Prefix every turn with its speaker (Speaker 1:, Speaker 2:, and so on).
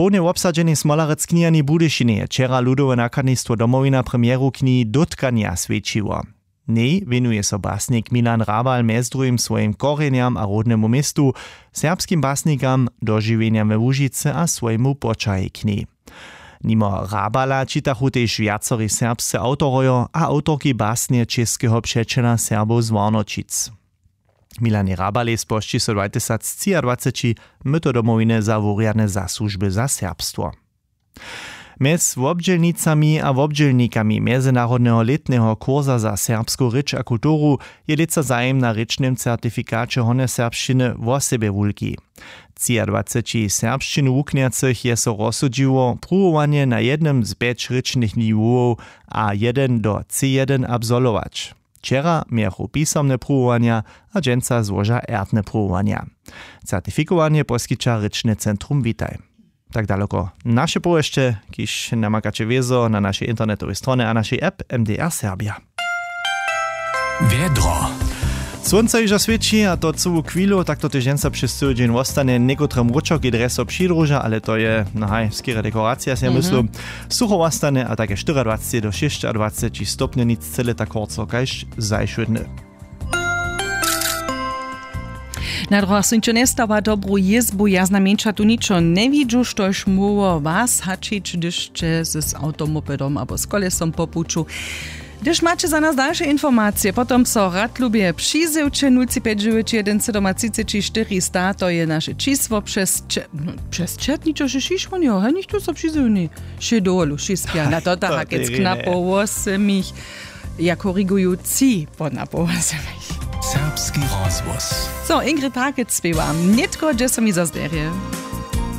Speaker 1: Połnie obsadzeni smolarec knihani Budyšiny je wczera ludowe nakladnictwo Domowina premieru knihi Dotkania svědčiło. Nej venuje so basnik Milan Rabal mez drugim svojim korenjam a rodnemu mestu, serbskim basnikam, doživenjam we Łužice a svojemu počaji knihi. Nimo Rabala čitachu tež viacorí serbscy autorojo a autorki basnie českého přečela Serbov z Varnočic. Milanie Rabale spošči so 2023 myto Domowine za wuriadne zasłużby za serbstwo. Mez wobdźelnicami a wobdźelnikami Międzynarodnego letnego kurza za serbską rycz a kulturu je leca zajem na rycznym certyfikacie horne serbszczyny wo sebe wulki. 23 serbszczyn wukniacych je so rozsudziło próbowanie na jednym z 5 rycznych niwoów A1 do C1 absolwować. Wczera miało pisomne próbowania, a dżęca złoża erdne próbowania. Certyfikowanie poskycza Ryczne Centrum Witaj. Tak daleko nasze połeszcze, kiż namakacie wiezo na naszej internetowej stronie a naszej app MDR Serbia.
Speaker 2: Wiedro.
Speaker 1: Słońce już świeci, a to całą chwilę, tak to tydzienca przez cały dzień ostanie niekotrym ruczok i dreso przydruża, ale to je, skóra dekoracja, ja myślę. Sucho ostanie, a takie 24 do 26 stopni, nic cele tak korco, kajż zajszły.
Speaker 3: Na druhách synčo nestáva dobrú jezbu, ja znamenča tu ničo nevidžu, štož môžu vás hačiť, když s automopedom alebo s kolesom po puču. Když máte za nás dalsze informacje, potom so rad lubie přizivče 05991 to je naše čísło przez chat ničo še šišmo njo, he nič tu so přizivni. Še dolu, še spja, na to tak, keď knapo 8 ja korigujuci po 8.
Speaker 2: Serbski rozvoz.
Speaker 3: So, Ingrid Hakec spiewa, netko, že som mi zazderie.